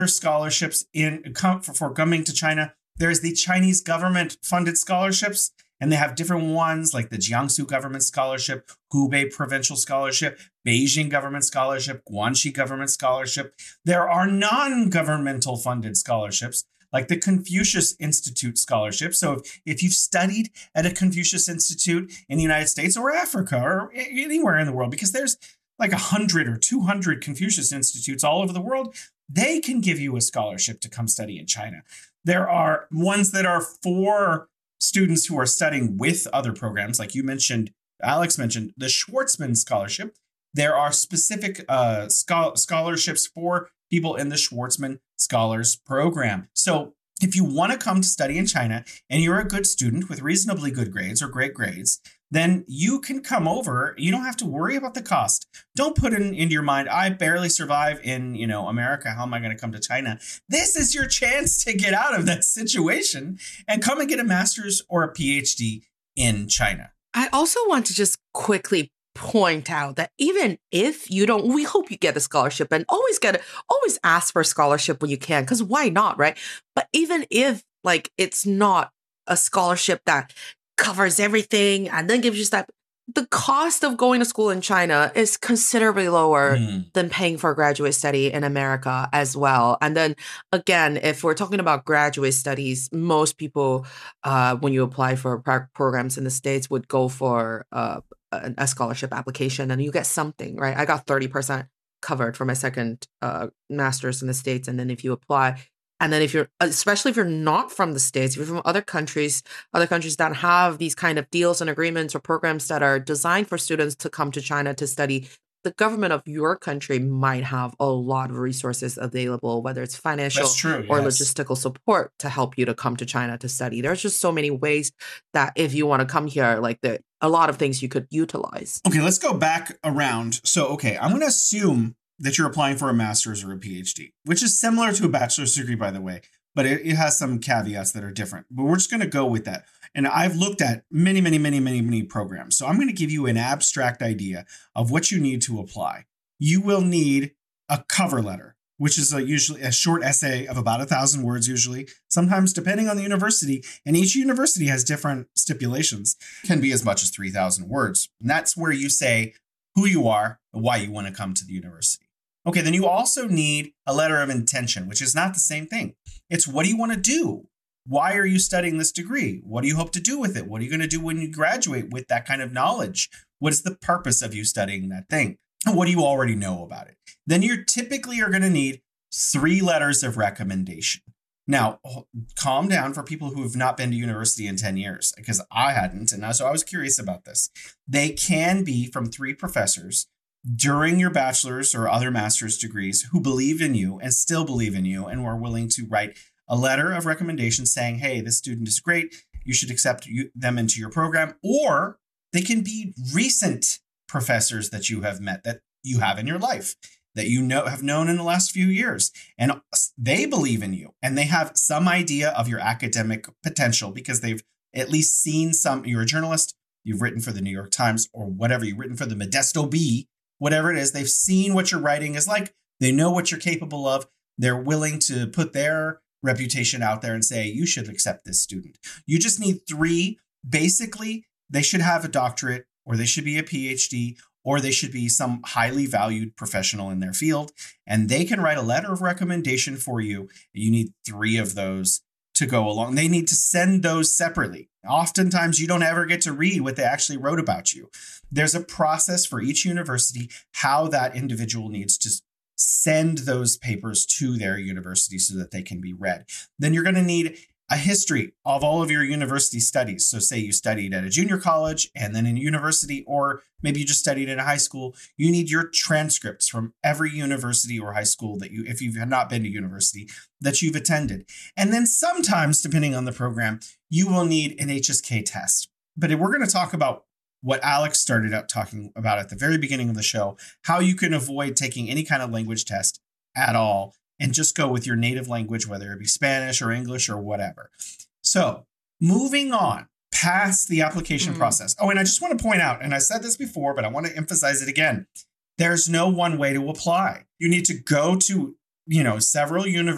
scholarships for coming to China. There's the Chinese government funded scholarships, and they have different ones like the Jiangsu government scholarship, Hubei provincial scholarship, Beijing government scholarship, Guangxi government scholarship. There are non-governmental funded scholarships like the Confucius Institute scholarship. So if you've studied at a Confucius Institute in the United States or Africa or anywhere in the world, because there's like 100 or 200 Confucius Institutes all over the world, they can give you a scholarship to come study in China. There are ones that are for students who are studying with other programs, like Alex mentioned, the Schwartzman Scholarship. There are specific scholarships for people in the Schwartzman Scholars Program. So if you want to come to study in China and you're a good student with reasonably good grades or great grades, then you can come over. You don't have to worry about the cost. Don't put it into your mind, I barely survive in, America. How am I going to come to China? This is your chance to get out of that situation and come and get a master's or a PhD in China. I also want to just quickly point out that even if you don't, we hope you get a scholarship, and always ask for a scholarship when you can, because why not, right? But even if it's not a scholarship that covers everything and then gives you that, the cost of going to school in China is considerably lower than paying for a graduate study in America as well. And then again, if we're talking about graduate studies, most people, when you apply for programs in the States, would go for a scholarship application and you get something, right? I got 30% covered for my second master's in the States. And then if you apply, and then especially if you're not from the States, if you're from other countries that have these kind of deals and agreements or programs that are designed for students to come to China to study, the government of your country might have a lot of resources available, whether it's financial or logistical support to help you to come to China to study. There's just so many ways that if you want to come here, a lot of things you could utilize. Okay, let's go back around. So, I'm going to assume that you're applying for a master's or a PhD, which is similar to a bachelor's degree, by the way, but it has some caveats that are different. But we're just going to go with that. And I've looked at many programs. So I'm going to give you an abstract idea of what you need to apply. You will need a cover letter, which is usually a short essay of about 1,000 words, usually, sometimes depending on the university. And each university has different stipulations, can be as much as 3,000 words. And that's where you say who you are and why you want to come to the university. Okay, then you also need a letter of intention, which is not the same thing. It's what do you want to do? Why are you studying this degree? What do you hope to do with it? What are you going to do when you graduate with that kind of knowledge? What is the purpose of you studying that thing? And what do you already know about it? Then you typically are going to need 3 letters of recommendation. Now, calm down for people who have not been to university in 10 years, because I hadn't. And so I was curious about this. They can be from 3 professors during your bachelor's or other master's degrees who believed in you and still believe in you and were willing to write a letter of recommendation saying, hey, this student is great. You should accept them into your program. Or they can be recent professors that you have met, that you have in your life, that have known in the last few years. And they believe in you and they have some idea of your academic potential because they've at least seen you're a journalist, you've written for the New York Times or whatever, you've written for the Modesto Bee, whatever it is, they've seen what your writing is like. They know what you're capable of. They're willing to put their reputation out there and say, you should accept this student. You just need 3. Basically, they should have a doctorate or they should be a PhD or they should be some highly valued professional in their field. And they can write a letter of recommendation for you. You need 3 of those to go along. They need to send those separately. Oftentimes, you don't ever get to read what they actually wrote about you. There's a process for each university, how that individual needs to send those papers to their university so that they can be read. Then you're going to need a history of all of your university studies. So say you studied at a junior college and then in university, or maybe you just studied in a high school. You need your transcripts from every university or high school that if you've not been to university, that you've attended. And then sometimes, depending on the program, you will need an HSK test. But we're going to talk about what Alex started out talking about at the very beginning of the show, how you can avoid taking any kind of language test at all and just go with your native language, whether it be Spanish or English or whatever. So moving on past the application process. Oh, and I just want to point out, and I said this before, but I want to emphasize it again. There's no one way to apply. You need to go to, several universities